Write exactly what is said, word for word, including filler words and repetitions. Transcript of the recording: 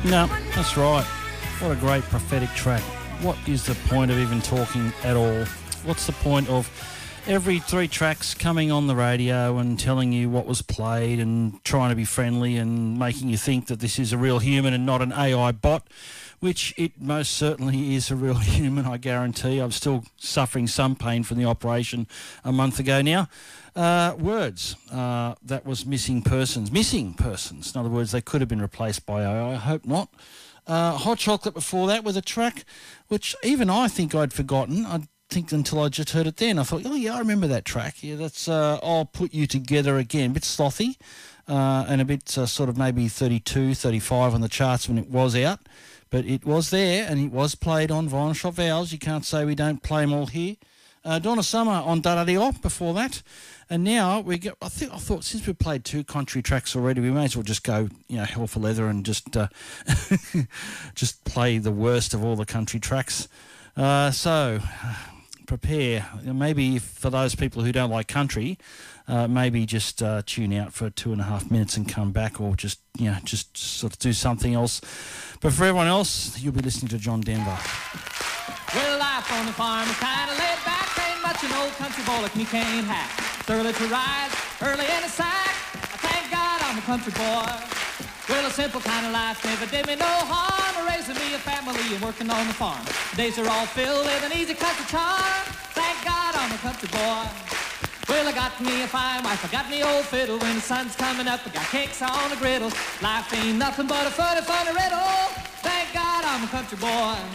No, that's right. What a great prophetic track. What is the point of even talking at all? What's the point of every three tracks coming on the radio and telling you what was played and trying to be friendly and making you think that this is a real human and not an A I bot, which it most certainly is a real human, I guarantee. I'm still suffering some pain from the operation a month ago now. Uh, words, uh, that was missing persons. Missing persons. In other words, they could have been replaced by A I. I hope not. Uh, Hot Chocolate before that with a track which even I think I'd forgotten. I think until I just heard it then. I thought, oh, yeah, I remember that track. Yeah, that's uh, I'll Put You Together Again. A bit slothy uh, and a bit uh, sort of maybe thirty-two, thirty-five on the charts when it was out. But it was there and it was played on Vinyl Shop Vowels. You can't say we don't play them all here. Uh, Donna Summer on Da Da Dee Op before that. And now we get. I think I thought since we played two country tracks already, we may as well just go, you know, hell for leather and just uh, just play the worst of all the country tracks. Uh, so prepare. Maybe for those people who don't like country, uh, maybe just uh, tune out for two and a half minutes and come back, or just you know just sort of do something else. But for everyone else, you'll be listening to John Denver. Well, life on the farm is kind of laid back. Ain't much an old country boy like me can't hack. It's early to rise, early in the sack. I thank God I'm a country boy. Well, a simple kind of life never did me no harm. Raising me a family and working on the farm. The days are all filled with an easy country charm. Thank God I'm a country boy. Well, I got me a fine wife, I got me old fiddle. When the sun's coming up, I got cakes on the griddle. Life ain't nothing but a funny, funny riddle. Thank God I'm a country boy.